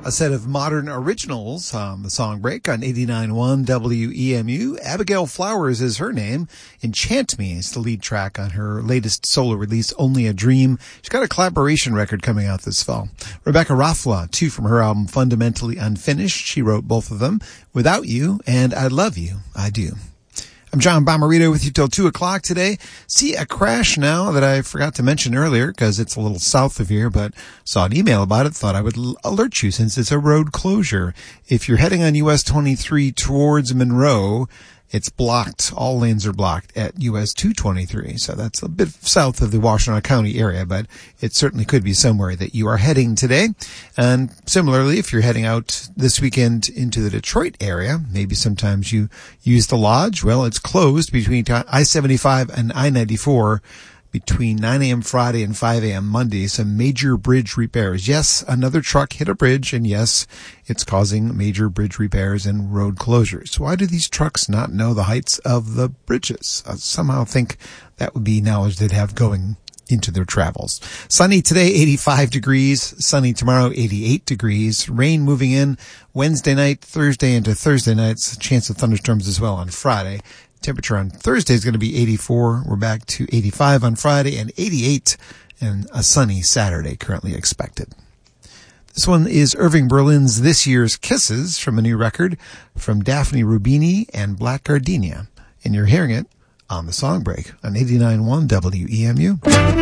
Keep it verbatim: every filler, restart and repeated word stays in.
A set of modern originals on the song break on eighty-nine point one W E M U. Abigail Flowers is her name. Enchant Me is the lead track on her latest solo release, Only a Dream. She's got a collaboration record coming out this fall. Rebecca Raffla, two from her album Fundamentally Unfinished. She wrote both of them, Without You and I Love You, I Do. I'm John Bomarito with you till two o'clock today. See a crash now that I forgot to mention earlier because it's a little south of here, but saw an email about it. Thought I would l- alert you since it's a road closure. If you're heading on U S twenty-three towards Monroe, it's blocked. All lanes are blocked at U S two twenty-three. So that's a bit south of the Washtenaw County area, but it certainly could be somewhere that you are heading today. And similarly, if you're heading out this weekend into the Detroit area, maybe sometimes you use the lodge. Well, it's closed between I seventy-five and I ninety-four between nine a.m. Friday and five a.m. Monday. Some major bridge repairs. Yes, another truck hit a bridge, and yes, it's causing major bridge repairs and road closures. Why do these trucks not know the heights of the bridges? I somehow think that would be knowledge they'd have going into their travels. Sunny today, eighty-five degrees. Sunny tomorrow, eighty-eight degrees. Rain moving in Wednesday night, Thursday into Thursday nights. Chance of thunderstorms as well on Friday. Temperature on Thursday is going to be eighty-four. We're back to eighty-five on Friday and eighty-eight, and a sunny Saturday currently expected. This one is Irving Berlin's This Year's Kisses from a new record from Daphne Rubini and Black Gardenia. And you're hearing it on the Song Break on eighty-nine point one W E M U.